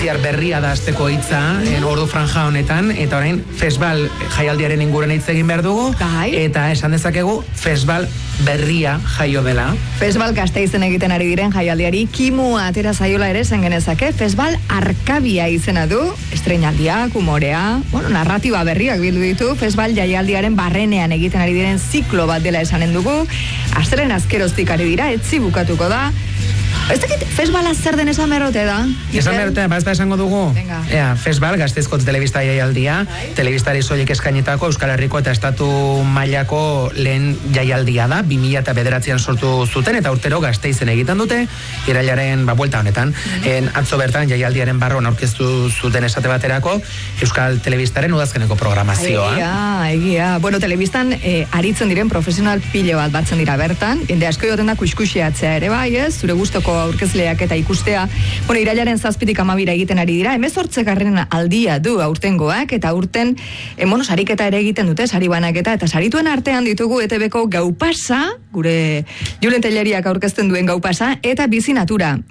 frantziar berria da azteko hitza, ordu franja honetan, eta orain festival jaialdiaren inguruan hitz egin behar dugu, eta esan dezakegu festival berria jaio dela. Festival Gasteizen egiten ari diren jaialdiari kimua atera zaiola ere esan genezake. Festival Arkabia izena du, estreinaldiak, umorea, narratiba berriak bildu ditu. Festival jaialdiaren barrenean egiten ari diren ziklo bat dela esanen dugu. Astelen azkeroztik ari dira, etzi bukatuko da. Ez dakit, festivala zer den esan berrote da? Esan berrote, bazta esango dugu? Festival, Gasteizko telebista jaialdia, telebistari soilik eskainetako Euskal Herriko eta Estatu mailako lehen jaialdia da, 2009an sortu zuten, eta urtero Gasteizen egiten dute, irailaren buelta honetan. Atzo bertan jaialdiaren barruan aurkeztu zuten esate baterako, Euskal Telebistaren udazkeneko programazioa. Egia. Bueno, telebistan aritzen diren profesional pile bat batzen dira bertan, jende asko joten da kuskusiatzea ere bai, ez? Zure gustoko aurkezleak eta ikustea. Bueno, irailaren 7tik 12 egiten ari dira. 18. aldia du aurtengoak, eta aurten sariketa ere egiten dute, sari banaketa, eta sarituen artean ditugu ETBko Gaupasa, gure Julen Telleriak aurkezten duen Gaupasa, eta Bizi Natura.